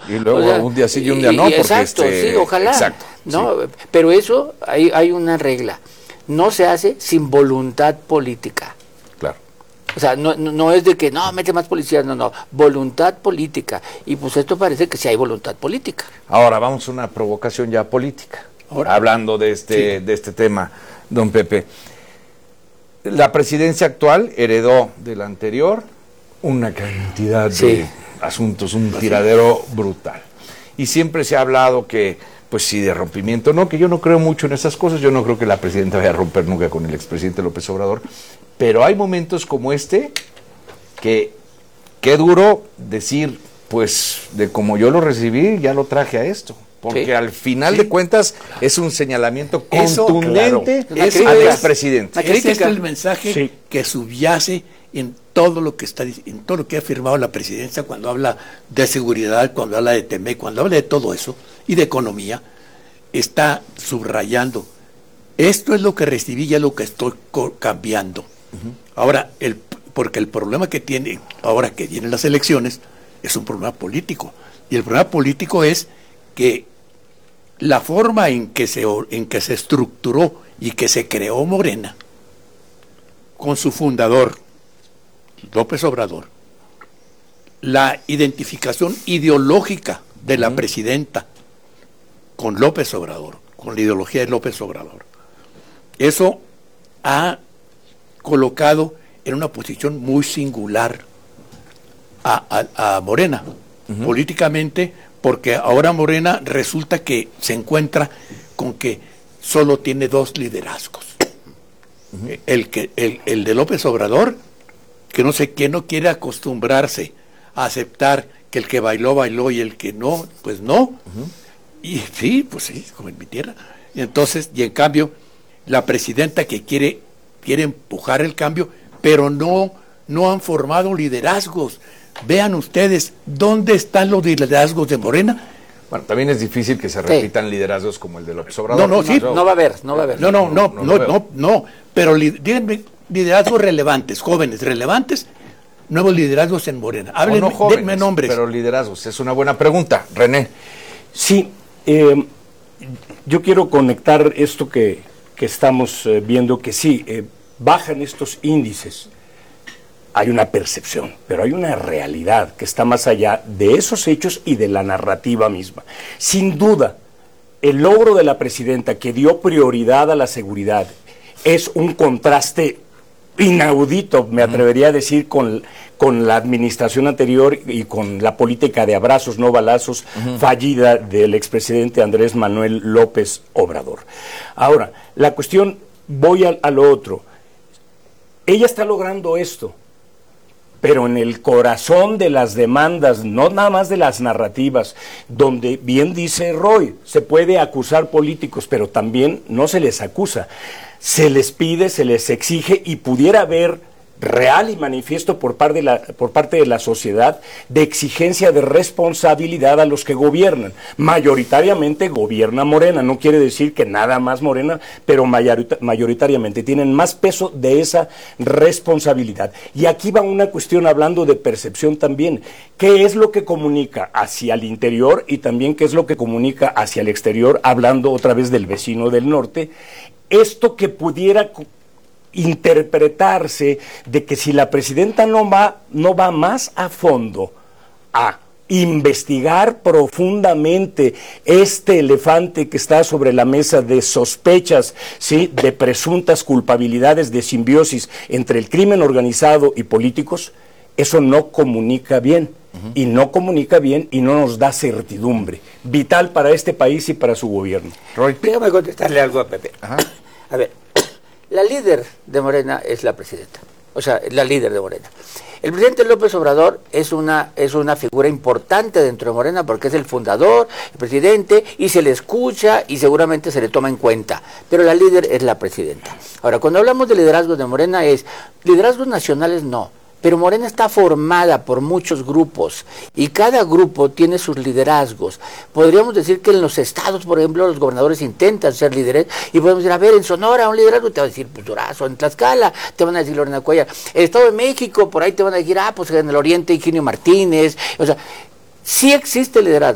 Y luego un día sí y un día no. Porque exacto, sí, ojalá. Exacto. ¿no? Sí. Pero eso, hay una regla. No se hace sin voluntad política. Claro. O sea, no es de que, no, mete más policías, no, voluntad política. Y pues esto parece que sí hay voluntad política. Ahora vamos a una provocación ya política. Ahora, hablando de este tema, don Pepe. La presidencia actual heredó de la anterior una cantidad de asuntos, un tiradero brutal. Y siempre se ha hablado que, pues sí, de rompimiento, no, que yo no creo mucho en esas cosas, yo no creo que la presidenta vaya a romper nunca con el expresidente López Obrador, pero hay momentos como este que, qué duro decir, pues, de como yo lo recibí, ya lo traje a esto. Porque al final de cuentas es un señalamiento contundente al expresidente. Ese es el mensaje que subyace en todo lo que en todo lo que ha afirmado la presidencia cuando habla de seguridad, cuando habla de TEMEC, cuando habla de todo eso y de economía, está subrayando. Esto es lo que recibí, ya lo que estoy cambiando. Ahora, porque el problema que tiene ahora que vienen las elecciones es un problema político. Y el problema político es que la forma en que se estructuró y que se creó Morena, con su fundador, López Obrador, la identificación ideológica de la presidenta con López Obrador, con la ideología de López Obrador, eso ha colocado en una posición muy singular a Morena, políticamente, porque ahora Morena resulta que se encuentra con que solo tiene dos liderazgos. El de López Obrador, que no quiere acostumbrarse a aceptar que el que bailó, bailó y el que no, pues no. Y sí, pues sí, como en mi tierra. Y entonces, y en cambio, la presidenta que quiere empujar el cambio, pero no han formado liderazgos. Vean ustedes, ¿dónde están los liderazgos de Morena? Bueno, también es difícil que se repitan liderazgos como el de López Obrador. No va a haber. No, pero díganme liderazgos relevantes, jóvenes relevantes, nuevos liderazgos en Morena. Háblenme, denme nombres. Pero liderazgos, es una buena pregunta. René. Sí, yo quiero conectar esto que estamos viendo, que sí, bajan estos índices. Hay una percepción, pero hay una realidad que está más allá de esos hechos y de la narrativa misma. Sin duda, el logro de la presidenta, que dio prioridad a la seguridad, es un contraste inaudito, me atrevería a decir, con la administración anterior y con la política de abrazos, no balazos, fallida del expresidente Andrés Manuel López Obrador. Ahora, la cuestión, voy a lo otro. Ella está logrando esto, pero en el corazón de las demandas, no nada más de las narrativas, donde bien dice Roy, se puede acusar políticos, pero también no se les acusa, se les pide, se les exige y pudiera haber real y manifiesto por parte de la sociedad de exigencia de responsabilidad a los que gobiernan. Mayoritariamente gobierna Morena, no quiere decir que nada más Morena, pero mayoritariamente tienen más peso de esa responsabilidad. Y aquí va una cuestión hablando de percepción también. ¿Qué es lo que comunica hacia el interior y también qué es lo que comunica hacia el exterior, hablando otra vez del vecino del norte? Esto que pudiera interpretarse de que si la presidenta no va más a fondo a investigar profundamente este elefante que está sobre la mesa de sospechas, ¿sí?, de presuntas culpabilidades de simbiosis entre el crimen organizado y políticos, eso no comunica bien. Y no comunica bien y no nos da certidumbre vital para este país y para su gobierno. Roy, déjame contestarle algo a Pepe. A ver, la líder de Morena es la presidenta, o sea, la líder de Morena. El presidente López Obrador es una figura importante dentro de Morena porque es el fundador, el presidente, y se le escucha y seguramente se le toma en cuenta, pero la líder es la presidenta. Ahora, cuando hablamos de liderazgos de Morena liderazgos nacionales no, pero Morena está formada por muchos grupos y cada grupo tiene sus liderazgos. Podríamos decir que en los estados, por ejemplo, los gobernadores intentan ser líderes y podemos decir, a ver, en Sonora un liderazgo, te van a decir pues, Durazo, en Tlaxcala te van a decir Lorena Cuellar, el Estado de México, por ahí te van a decir, pues en el Oriente Higinio Martínez, o sea, sí existe liderazgo.